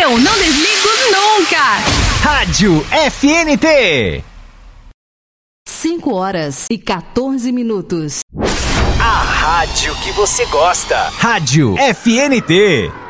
Eu não desligo nunca. Rádio FNT. 5h14. A rádio que você gosta. Rádio FNT.